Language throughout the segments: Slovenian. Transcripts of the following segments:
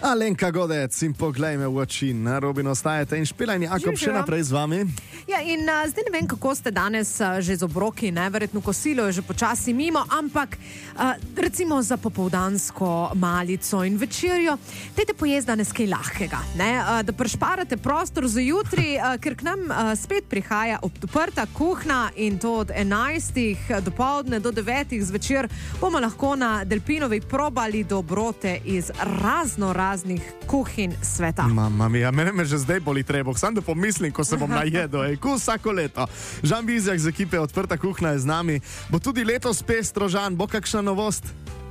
Alenka Godec in poglej me v oči, na Robin ostajate in Špela in Jakob še naprej z vami. Ja, in zdaj ne vem, kako ste danes že z obroki, verjetno kosilo je že počasi mimo, ampak recimo za popoldansko malico in večerjo, dajte pojesti danes kaj lahkega, da prešparate prostor za jutri, ker k nam spet prihaja odprta kuhna in to od 11. dopoldne do 9. zvečer bomo lahko na Delpinovi probali dobrote iz raznih kuhin sveta. Mama mia, mene me že zdaj boli trebuh, sam da pomislim, ko se bom najedel, vsako leto. Žan Bizjak z ekipe Odprta kuhna je z nami. Bo tudi letos pestro, Žan, bo kakšna novost?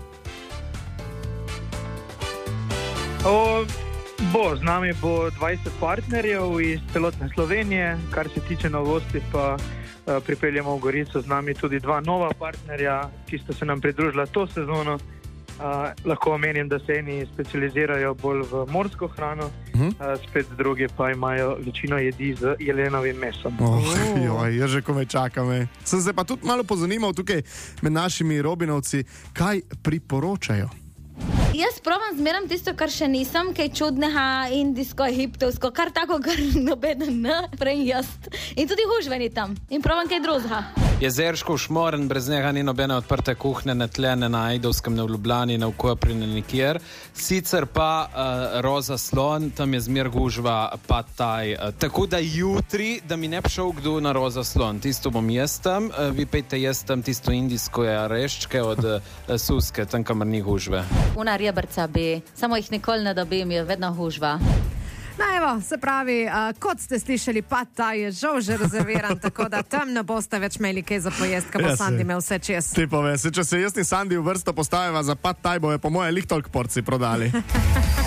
Z nami bo 20 partnerjev iz celotne Slovenije, kar se tiče novosti pa pripeljamo v Gorico z nami tudi 2 nova partnerja, ki sta se nam pridružila to sezono. Lahko omenim, da se eni specializirajo bolj v morsko hrano, spet drugi pa imajo večino jedi z jelenovim mesom. Jaz že komaj čakam. Sem se pa tudi malo pozanimal tukaj med našimi Robinovci, kaj priporočajo. Jaz provam zmeram tisto, kar še nisem, kaj čudnega, indijsko, egiptovsko, kar tako, kar nobeden prej jaz. In tudi hužveni tam. In provam kaj drugega. Jezerško, Šmoren, brez njega ni nobene odprte kuhne, ne tle, ne na Ajdovskem, ne v Ljubljani, ne v Kopri, ne nikjer. Sicer pa Roza Slon, tam je zmer gužva, pa taj. Tako da jutri, da mi ne bi šel kdo na Roza Slon. Tisto bom jaz tam, vi pejte jaz tam tisto indijsko areščke od Suske, tam kamar ni gužve. Una rebrca bi, samo jih nikoli ne dobim, je vedno hužva. Evo, se pravi, kot ste slišali, pad taj je žal že rezerviran, tako da tam ne boste več imeli kaj za pojest, ko bo Sandi imel vse čez. Ti pove, če se jaz in Sandi v vrsto postavimo za pad taj, bojo po moje lih toliko porcij prodali.